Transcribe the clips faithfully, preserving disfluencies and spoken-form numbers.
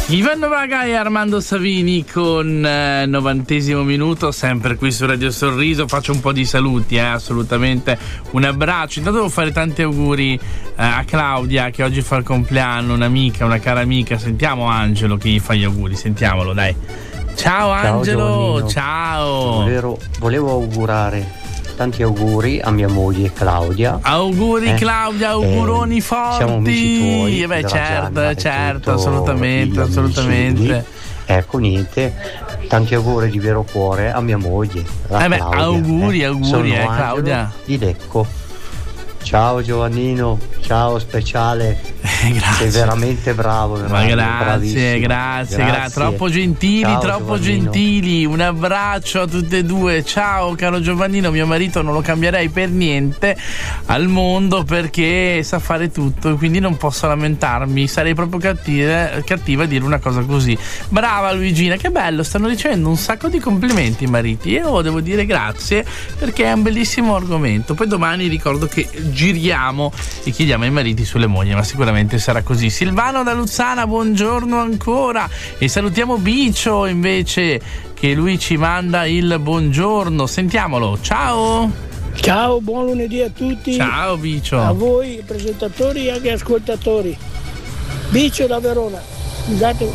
Ivan Vaga e Armando Savini con eh, novantesimo minuto, sempre qui su Radio Sorriso. Faccio un po' di saluti, eh, assolutamente un abbraccio. Intanto devo fare tanti auguri eh, a Claudia che oggi fa il compleanno, un'amica, una cara amica. Sentiamo Angelo che gli fa gli auguri, sentiamolo dai. Ciao Angelo, ciao, ciao. Volevo, volevo augurare tanti auguri a mia moglie Claudia. Auguri eh, Claudia, auguroni eh, forti. Siamo amici tuoi. Eh beh, certo, Gianna, certo, assolutamente, assolutamente. Ecco, niente, tanti auguri di vero cuore a mia moglie. La eh beh, Claudia, auguri, eh. auguri, Sono eh, Claudia. Di Lecco. Ciao Giovannino, ciao speciale. Grazie. Sei veramente bravo, ma grazie, grazie, grazie, grazie, troppo gentili, ciao, troppo Giovannino. Gentili. Un abbraccio a tutte e due. Ciao caro Giovannino, mio marito non lo cambierei per niente al mondo perché sa fare tutto, quindi non posso lamentarmi. Sarei proprio cattiva, cattiva a dire una cosa così. Brava Luigina, che bello, stanno ricevendo un sacco di complimenti i mariti. Io devo dire grazie perché è un bellissimo argomento. Poi domani ricordo che giriamo e chiediamo ai mariti sulle mogli, ma sicuramente sarà così. Silvano da Luzzana, buongiorno ancora, e salutiamo Bicio invece che lui ci manda il buongiorno. Sentiamolo, ciao. Ciao, buon lunedì a tutti. Ciao Bicio. A voi presentatori e anche ascoltatori. Bicio da Verona. Scusate,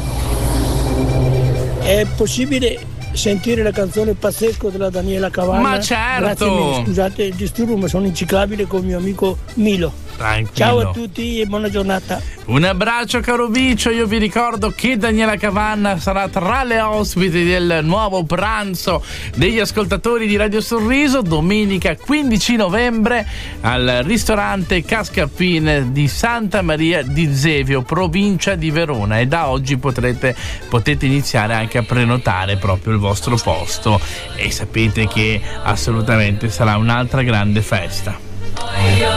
è possibile sentire la canzone Pazzesco della Daniela Cavanna? Ma certo. Grazie mille, scusate il disturbo, ma sono inciclabile con mio amico Milo. Tranquillo. Ciao a tutti e buona giornata. Un abbraccio caro Bicio. Io vi ricordo che Daniela Cavanna sarà tra le ospiti del nuovo pranzo degli ascoltatori di Radio Sorriso domenica quindici novembre al ristorante Cascarpin di Santa Maria di Zevio, provincia di Verona, e da oggi potrete potete iniziare anche a prenotare proprio il vostro posto, e sapete che assolutamente sarà un'altra grande festa.